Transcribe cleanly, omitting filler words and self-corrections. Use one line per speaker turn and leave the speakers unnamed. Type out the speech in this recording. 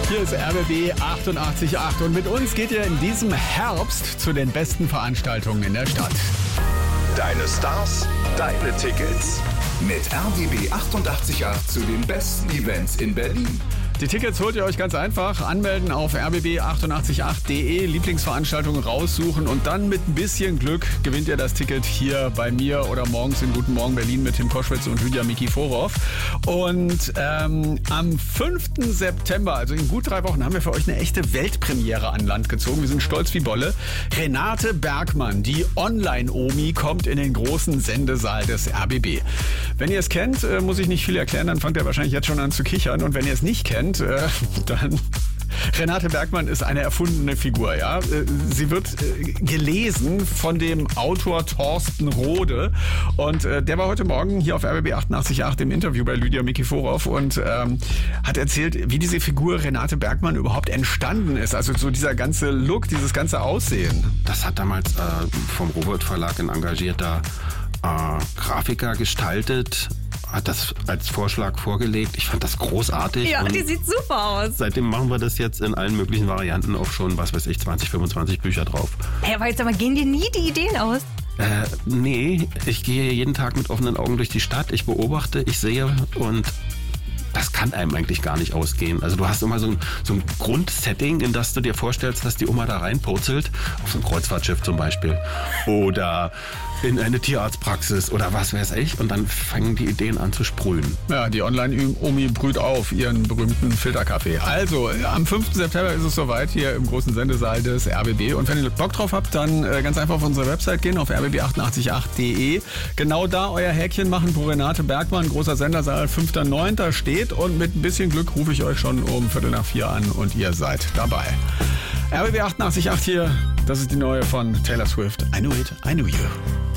Hier ist RBB 88.8 und mit uns geht ihr in diesem Herbst zu den besten Veranstaltungen in der Stadt.
Deine Stars, deine Tickets.
Mit RBB 88.8 zu den besten Events in Berlin.
Die Tickets holt ihr euch ganz einfach. Anmelden auf rbb888.de, Lieblingsveranstaltungen raussuchen und dann mit ein bisschen Glück gewinnt ihr das Ticket hier bei mir oder morgens in Guten Morgen Berlin mit Tim Koschwitz und Lydia Mikiforov. Und am 5. September, also in gut 3 Wochen, haben wir für euch eine echte Weltpremiere an Land gezogen. Wir sind stolz wie Bolle. Renate Bergmann, die Online-Omi, kommt in den großen Sendesaal des RBB. Wenn ihr es kennt, muss ich nicht viel erklären, dann fangt ihr wahrscheinlich jetzt schon an zu kichern. Und wenn ihr es nicht kennt, dann... Renate Bergmann ist eine erfundene Figur, ja. Sie wird gelesen von dem Autor Thorsten Rode und der war heute Morgen hier auf RBB 88.8 im Interview bei Lydia Mikiforov und hat erzählt, wie diese Figur Renate Bergmann überhaupt entstanden ist. Also so dieser ganze Look, dieses ganze Aussehen.
Das hat damals vom Robert Verlag ein engagierter Grafiker gestaltet, hat das als Vorschlag vorgelegt. Ich fand das großartig.
Ja, die sieht super aus.
Seitdem machen wir das jetzt in allen möglichen Varianten auf schon, 20, 25 Bücher drauf.
Hey, aber jetzt gehen dir nie die Ideen aus?
Nee, ich gehe jeden Tag mit offenen Augen durch die Stadt. Ich beobachte, ich sehe und das kann einem eigentlich gar nicht ausgehen. Also du hast immer so ein Grundsetting, in das du dir vorstellst, dass die Oma da reinpurzelt, auf so ein Kreuzfahrtschiff zum Beispiel. Oder in eine Tierarztpraxis oder was weiß ich. Und dann fangen die Ideen an zu sprühen.
Ja, die Online-Omi brüht auf ihren berühmten Filterkaffee. Also, am 5. September ist es soweit hier im großen Sendesaal des RBB. Und wenn ihr Bock drauf habt, dann ganz einfach auf unsere Website gehen, auf rbb888.de. Genau da euer Häkchen machen, wo Renate Bergmann, großer Sendersaal, 5.9. steht. Und mit ein bisschen Glück rufe ich euch schon um 3:45 an und ihr seid dabei. RBB 88.8 hier, das ist die neue von Taylor Swift. I Knew It, I Knew You.